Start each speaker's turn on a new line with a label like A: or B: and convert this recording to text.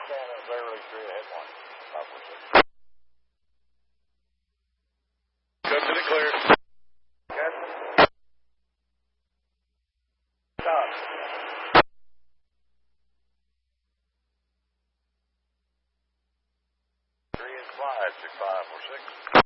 A: standing barely 3 ahead 1. 546.
B: Go to the clear.
A: Good. Stop. 3 and 5 to 546.